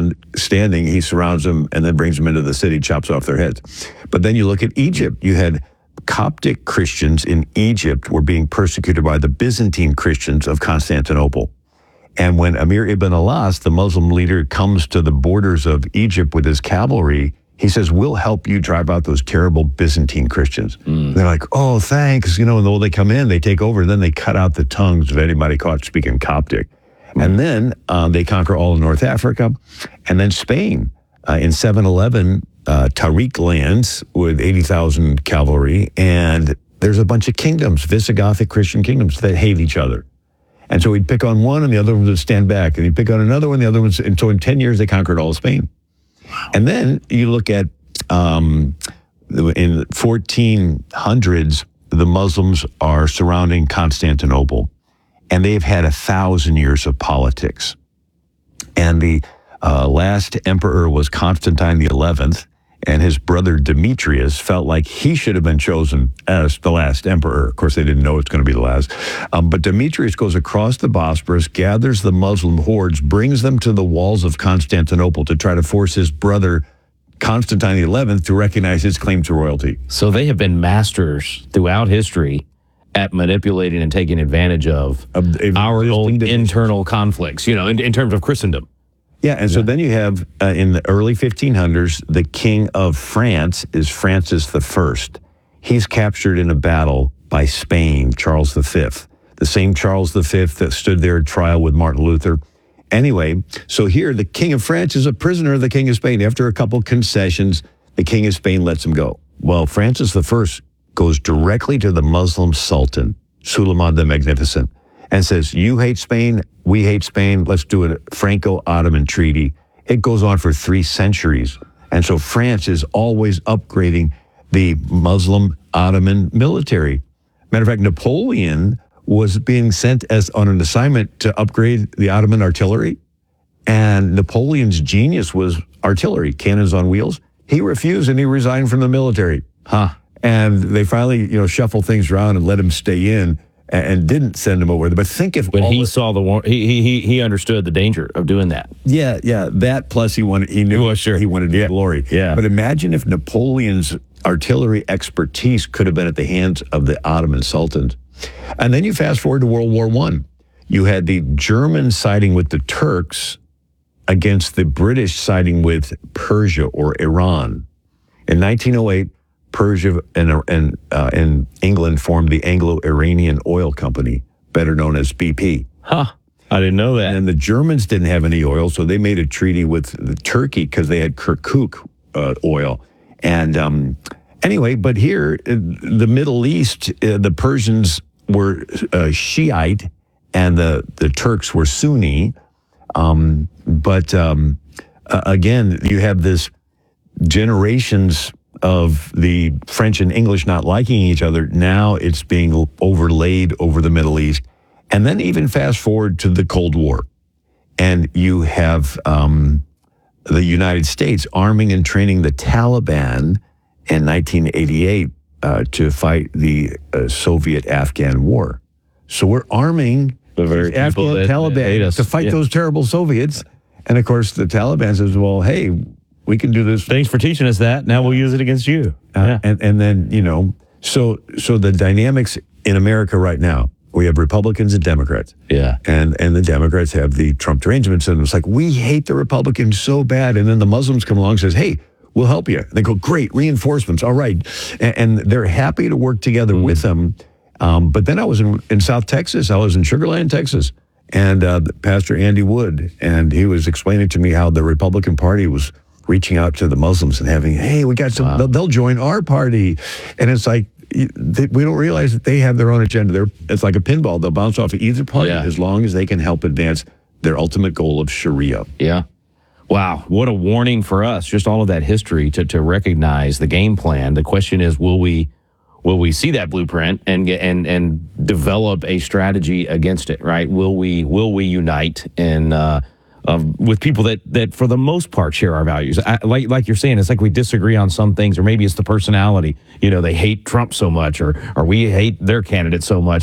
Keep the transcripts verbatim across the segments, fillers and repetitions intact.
one standing, he surrounds them and then brings them into the city, chops off their heads. But then you look at Egypt. You had Coptic Christians in Egypt were being persecuted by the Byzantine Christians of Constantinople. And when Amir ibn Alas, the Muslim leader, comes to the borders of Egypt with his cavalry, he says, we'll help you drive out those terrible Byzantine Christians. Mm. They're like, oh, thanks. You know, and though they come in, they take over, and then they cut out the tongues of anybody caught speaking Coptic. Mm. And then uh, they conquer all of North Africa. And then Spain, uh, in seven eleven, uh, Tariq lands with eighty thousand cavalry, and there's a bunch of kingdoms, Visigothic Christian kingdoms, that hate each other. And so he'd pick on one, and the other ones would stand back. And he'd pick on another one, the other ones. And so in ten years, they conquered all of Spain. And then you look at, um, in fourteen hundreds, the Muslims are surrounding Constantinople, and they've had a thousand years of politics. And the uh, last emperor was Constantine the eleventh, and his brother Demetrius felt like he should have been chosen as the last emperor. Of course, they didn't know it's going to be the last. Um, but Demetrius goes across the Bosporus, gathers the Muslim hordes, brings them to the walls of Constantinople to try to force his brother, Constantine the eleventh, to recognize his claim to royalty. So they have been masters throughout history at manipulating and taking advantage of, of our own internal conflicts, you know, in, in terms of Christendom. Yeah, and so yeah. then you have, uh, in the early fifteen hundreds, the king of France is Francis the First. He's captured in a battle by Spain, Charles the Fifth, the same Charles the Fifth that stood there at trial with Martin Luther. Anyway, so here, the king of France is a prisoner of the king of Spain. After a couple concessions, the king of Spain lets him go. Well, Francis the First goes directly to the Muslim Sultan, Suleiman the Magnificent, and says, you hate Spain, we hate Spain, let's do a Franco-Ottoman treaty. It goes on for three centuries. And so France is always upgrading the Muslim Ottoman military. Matter of fact, Napoleon was being sent as on an assignment to upgrade the Ottoman artillery. And Napoleon's genius was artillery, cannons on wheels. He refused and he resigned from the military. Huh. And they finally, you know, shuffled things around and let him stay in, and didn't send him over there. But think if when all he the, saw the war, he he he understood the danger of doing that. Yeah, yeah. That plus he wanted he knew well, sure. he wanted yeah. glory. Yeah. But imagine if Napoleon's artillery expertise could have been at the hands of the Ottoman sultans. And then you fast forward to World War One. You had the Germans siding with the Turks against the British siding with Persia or Iran. In nineteen oh eight, Persia and, and, uh, and England formed the Anglo-Iranian Oil Company, better known as B P. Huh. I didn't know that. And the Germans didn't have any oil, so they made a treaty with the Turkey because they had Kirkuk uh, oil. And um, anyway, but here, the Middle East, uh, the Persians were uh, Shiite and the, the Turks were Sunni. Um, but um, uh, again, you have this generations of the French and English not liking each other. Now it's being overlaid over the Middle East. And then even fast forward to the Cold War. And you have um, the United States arming and training the Taliban in nineteen eighty-eight uh, to fight the uh, Soviet-Afghan war. So we're arming the very Afghan that, Taliban that to fight yeah. those terrible Soviets. And of course, the Taliban says, well, hey, we can do this. Thanks for teaching us that. Now we'll use it against you. Uh, yeah. and, and then, you know, so so the dynamics in America right now, we have Republicans and Democrats. Yeah. And and the Democrats have the Trump derangements. And it's like, we hate the Republicans so bad. And then the Muslims come along and says, hey, we'll help you. And they go, great, reinforcements. All right. And, and they're happy to work together mm. with them. Um, but then I was in, in South Texas. I was in Sugar Land, Texas. And uh, Pastor Andy Wood, and he was explaining to me how the Republican Party was reaching out to the Muslims and having, hey, we got some, wow. they'll, they'll join our party. And it's like, they, we don't realize that they have their own agenda. They're, it's like a pinball. They'll bounce off of either party yeah. as long as they can help advance their ultimate goal of Sharia. Yeah. Wow. What a warning for us. Just all of that history to, to recognize the game plan. The question is, will we will we see that blueprint and get, and and develop a strategy against it, right? Will we will we unite and uh Um, with people that, that, for the most part, share our values. I, like like you're saying, it's like we disagree on some things, or maybe it's the personality. You know, they hate Trump so much, or or we hate their candidate so much that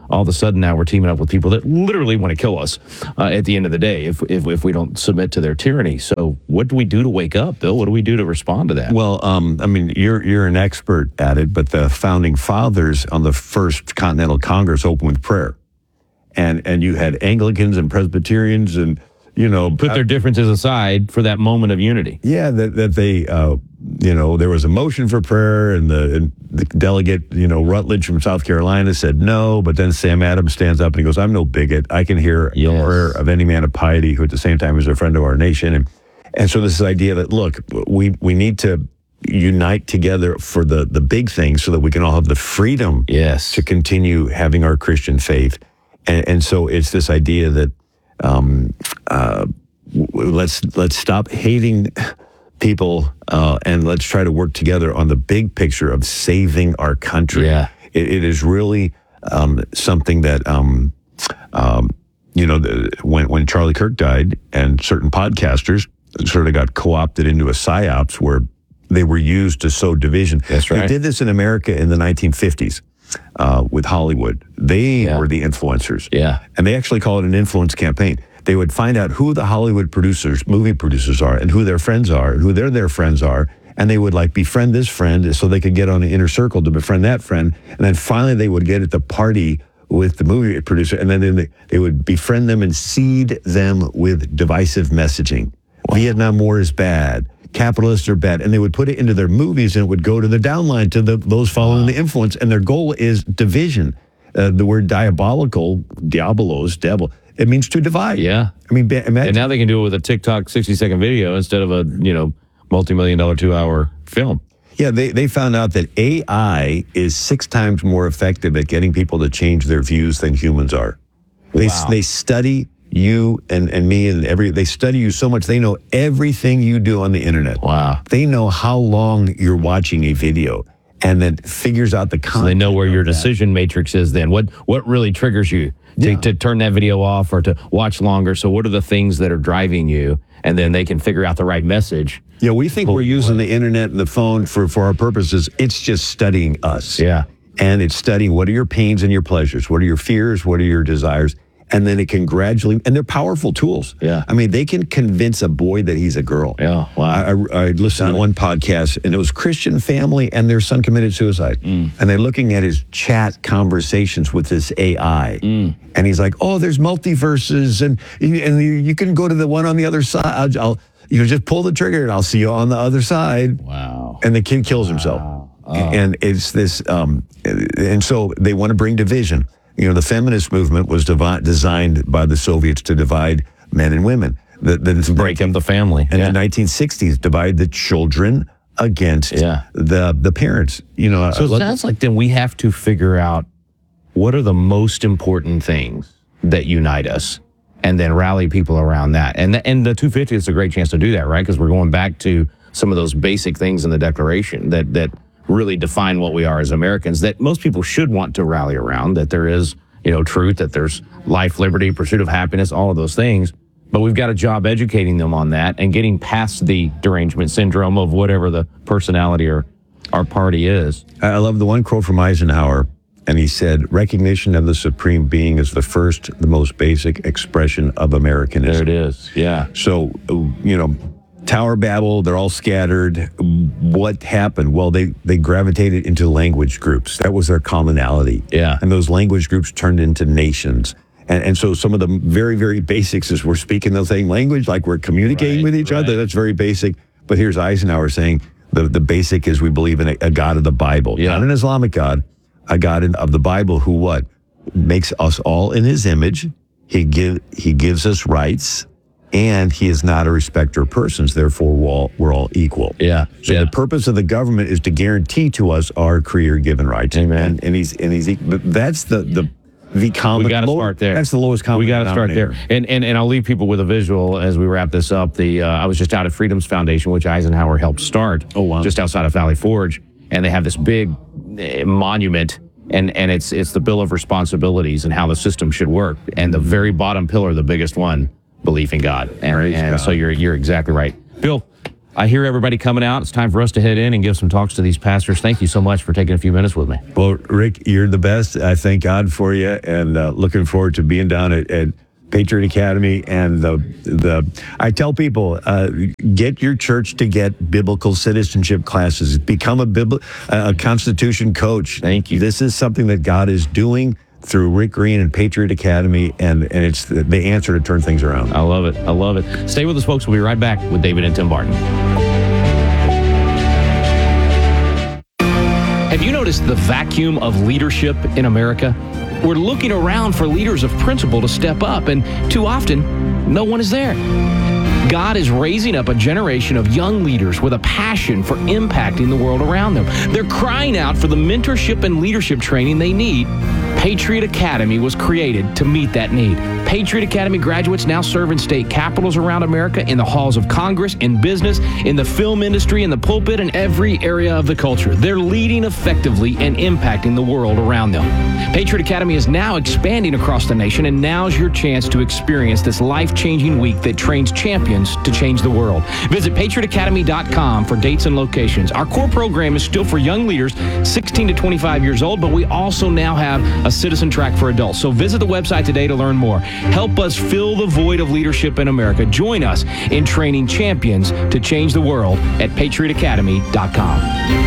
all of a sudden now we're teaming up with people that literally want to kill us uh, at the end of the day if, if if we don't submit to their tyranny. So what do we do to wake up, Bill? What do we do to respond to that? Well, um, I mean, you're you're an expert at it, but the founding fathers on the first Continental Congress opened with prayer, and and you had Anglicans and Presbyterians and you know put their differences aside for that moment of unity. Yeah, that that they. Uh, You know, there was a motion for prayer, and the, and the delegate, you know, Rutledge from South Carolina said no, but then Sam Adams stands up and he goes, I'm no bigot. I can hear Yes. the prayer of any man of piety who at the same time is a friend of our nation. And and so this idea that, look, we, we need to unite together for the, the big things so that we can all have the freedom Yes. to continue having our Christian faith. And, and so it's this idea that um, uh, w- let's let's stop hating people, uh, and let's try to work together on the big picture of saving our country. Yeah. It, it is really um, something that, um, um, you know, the, when, when Charlie Kirk died and certain podcasters sort of got co-opted into a psyops where they were used to sow division. That's right. They did this in America in the nineteen fifties uh, with Hollywood. They Yeah. were the influencers. Yeah. And they actually call it an influence campaign. They would find out who the Hollywood producers, movie producers are, and who their friends are, and who their their friends are, and they would like befriend this friend so they could get on an inner circle to befriend that friend, and then finally they would get at the party with the movie producer, and then they, they would befriend them and seed them with divisive messaging. Wow. Vietnam War is bad. Capitalists are bad, and they would put it into their movies, and it would go to the downline to the, those following wow. the influence, and their goal is division. Uh, the word diabolical, diabolos, devil. It means to divide. Yeah. I mean, imagine. And now they can do it with a TikTok sixty second video instead of a, you know, multi-million dollar two hour film. Yeah, they, they found out that A I is six times more effective at getting people to change their views than humans are. They Wow. they study you and, and me and every, they study you so much, they know everything you do on the internet. Wow. They know how long you're watching a video and then figures out the content. So they know where your decision matrix is then. What what really triggers you to, Yeah. to turn that video off or to watch longer? So what are the things that are driving you? And then they can figure out the right message. Yeah, we think we're using the internet and the phone for, for our purposes. It's just studying us. Yeah. And it's studying what are your pains and your pleasures, what are your fears, what are your desires, and then it can gradually, and they're powerful tools. Yeah. I mean, they can convince a boy that he's a girl. Yeah, wow. I, I, I listened to one podcast, and it was Christian family, and their son committed suicide. Mm. And they're looking at his chat conversations with this A I. Mm. And he's like, oh, there's multiverses, and, and you, you can go to the one on the other side. I'll, I'll you know, just pull the trigger, and I'll see you on the other side. Wow. And the kid kills himself. Wow. Oh. And it's this, um, and so they want to bring division. You know, the feminist movement was devi- designed by the Soviets to divide men and women. The, the, Break up the family. And yeah. the nineteen sixties, divide the children against yeah. the the parents. You know, so it uh, sounds like then we have to figure out what are the most important things that unite us, and then rally people around that. And the, and the two fifty is a great chance to do that, right? Because we're going back to some of those basic things in the Declaration that that really define what we are as Americans, that most people should want to rally around, that there is, you know, truth, that there's life, liberty, pursuit of happiness, all of those things. But we've got a job educating them on that and getting past the derangement syndrome of whatever the personality or our party is. I love the one quote from Eisenhower, and he said, recognition of the supreme being is the first, the most basic expression of Americanism. There it is, yeah. So, you know, Tower Babel, they're all scattered. What happened? Well, they, they gravitated into language groups. That was their commonality. Yeah. And those language groups turned into nations. And, and so some of the very, very basics is we're speaking the same language, like we're communicating Right, with each right. other. That's very basic. But here's Eisenhower saying the, the basic is we believe in a, a God of the Bible. Yeah. Not an Islamic God, a God in, of the Bible who what? Makes us all in his image. He give he gives us rights. And he is not a respecter of persons, therefore we're all, we're all equal. Yeah. So yeah. the purpose of the government is to guarantee to us our creator-given rights. Amen. And, and he's and he's but that's the the the common. We got to low, start there. That's the lowest common. We got to start there. denominator. And, and and I'll leave people with a visual as we wrap this up. The uh, I was just out at Freedom's Foundation, which Eisenhower helped start. Oh, wow. Just outside of Valley Forge, and they have this big uh, monument. And and it's it's the Bill of Responsibilities and how the system should work. And the very bottom pillar, the biggest one, belief in God. And, Praise and God. so you're you're exactly right. Bill, I hear everybody coming out. It's time for us to head in and give some talks to these pastors. Thank you so much for taking a few minutes with me. Well, Rick, you're the best. I thank God for you, and uh, looking forward to being down at, at Patriot Academy. And the the I tell people, uh, get your church to get biblical citizenship classes. Become a bibl- a Constitution coach. Thank you. This is something that God is doing through Rick Green and Patriot Academy, and, and it's the, the answer to turn things around. I love it. I love it. Stay with us, folks. We'll be right back with David and Tim Barton. Have you noticed the vacuum of leadership in America? We're looking around for leaders of principle to step up, and too often, no one is there. God is raising up a generation of young leaders with a passion for impacting the world around them. They're crying out for the mentorship and leadership training they need. Patriot Academy was created to meet that need. Patriot Academy graduates now serve in state capitals around America, in the halls of Congress, in business, in the film industry, in the pulpit, and every area of the culture. They're leading effectively and impacting the world around them. Patriot Academy is now expanding across the nation, and now's your chance to experience this life-changing week that trains champions to change the world. Visit patriot academy dot com for dates and locations. Our core program is still for young leaders sixteen to twenty-five years old, but we also now have a citizen track for adults. So visit the website today to learn more. Help us fill the void of leadership in America. Join us in training champions to change the world at patriot academy dot com.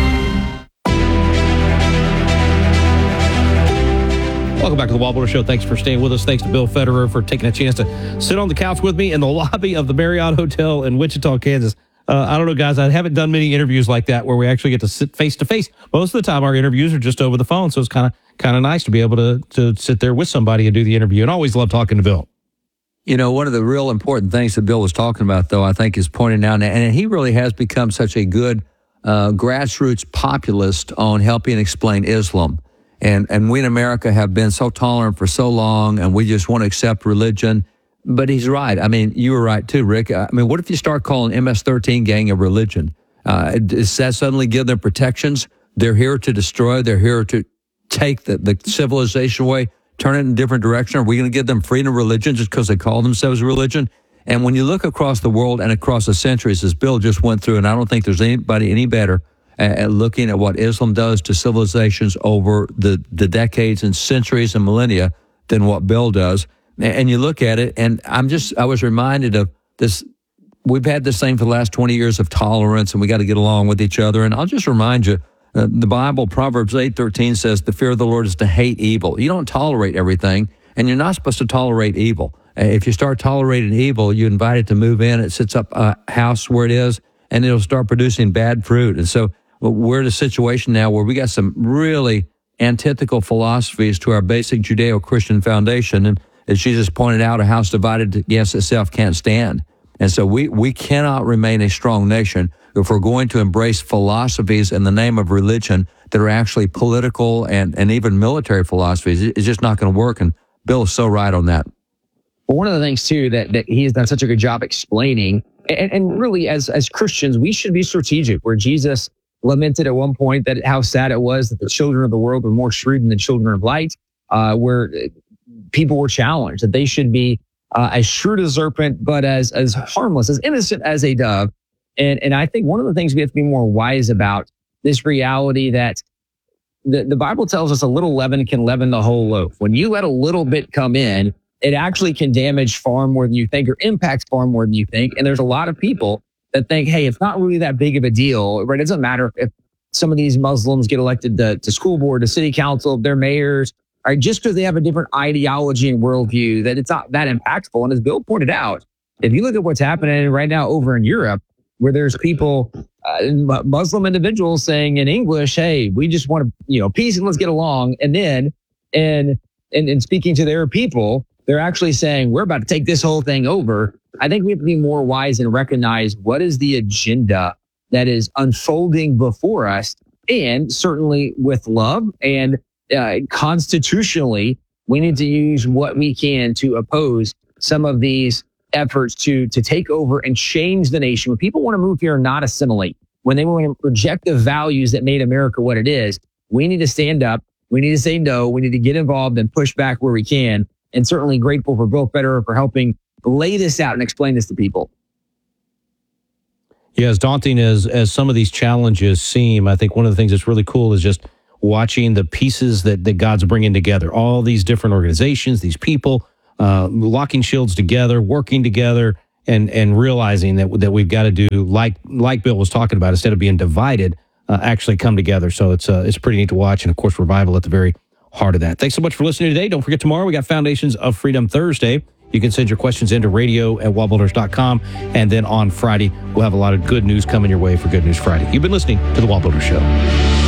Welcome back to the Wallboarder Show. Thanks for staying with us. Thanks to Bill Federer for taking a chance to sit on the couch with me in the lobby of the Marriott Hotel in Wichita, Kansas. Uh, I don't know, guys. I haven't done many interviews like that where we actually get to sit face to face. Most of the time, our interviews are just over the phone, so it's kind of kind of nice to be able to to sit there with somebody and do the interview. And I always love talking to Bill. You know, one of the real important things that Bill was talking about, though, I think is pointing out, and he really has become such a good uh, grassroots populist on helping explain Islam. And and we in America have been so tolerant for so long, and we just want to accept religion. But he's right. I mean, you were right too, Rick. I mean, what if you start calling M S thirteen gang a religion? Uh, does that suddenly give them protections? They're here to destroy. They're here to take the, the civilization away, turn it in a different direction. Are we going to give them freedom of religion just because they call themselves a religion? And when you look across the world and across the centuries, as Bill just went through, and I don't think there's anybody any better at looking at what Islam does to civilizations over the, the decades and centuries and millennia than what Bill does. And you look at it, and I'm just, I was reminded of this. We've had this thing for the last twenty years of tolerance, and we got to get along with each other. And I'll just remind you, uh, the Bible, Proverbs eight thirteen says, the fear of the Lord is to hate evil. You don't tolerate everything, and you're not supposed to tolerate evil. Uh, if you start tolerating evil, you invite it to move in. It sits up a house where it is, and it'll start producing bad fruit. And so we're in a situation now where we got some really antithetical philosophies to our basic Judeo-Christian foundation. And as Jesus pointed out, a house divided against itself can't stand. And so we, we cannot remain a strong nation if we're going to embrace philosophies in the name of religion that are actually political and, and even military philosophies. It's just not going to work. And Bill is so right on that. Well, one of the things, too, that, that he has done such a good job explaining, and, and really as, as Christians, we should be strategic, where Jesus lamented at one point that how sad it was that the children of the world were more shrewd than the children of light, uh, where people were challenged, that they should be uh, as shrewd as a serpent, but as as harmless, as innocent as a dove. And and I think one of the things we have to be more wise about, this reality that the, the Bible tells us a little leaven can leaven the whole loaf. When you let a little bit come in, it actually can damage far more than you think, or impact far more than you think. And there's a lot of people that think, hey, it's not really that big of a deal, right? It doesn't matter if some of these Muslims get elected to, to school board, to city council, their mayors, right? Just because they have a different ideology and worldview, that it's not that impactful. And as Bill pointed out, if you look at what's happening right now over in Europe, where there's people, uh, Muslim individuals saying in English, hey, we just want to, you know, peace and let's get along. And then, and, and, and speaking to their people, they're actually saying, we're about to take this whole thing over. I think we have to be more wise and recognize what is the agenda that is unfolding before us. And certainly with love and uh, constitutionally, we need to use what we can to oppose some of these efforts to, to take over and change the nation. When people want to move here and not assimilate, when they want to reject the values that made America what it is, we need to stand up. We need to say no. We need to get involved and push back where we can. And certainly grateful for Bill Federer for helping lay this out and explain this to people. Yeah, as daunting as as some of these challenges seem, I think one of the things that's really cool is just watching the pieces that, that God's bringing together. All these different organizations, these people, uh, locking shields together, working together, and and realizing that that we've got to do, like like Bill was talking about, instead of being divided, uh, actually come together. So it's uh, it's pretty neat to watch. And, of course, revival at the very heart of that. Thanks so much for listening today. Don't forget, tomorrow we got Foundations of Freedom Thursday. You can send your questions into radio at wallbuilders dot com. And then on Friday, we'll have a lot of good news coming your way for Good News Friday. You've been listening to The Wall Builder Show.